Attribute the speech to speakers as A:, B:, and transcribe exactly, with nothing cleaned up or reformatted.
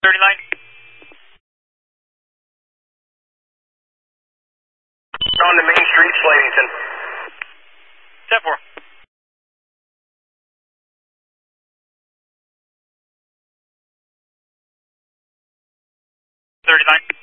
A: thirty-nine. On the main street, Slavington. ten four. thirty-nine.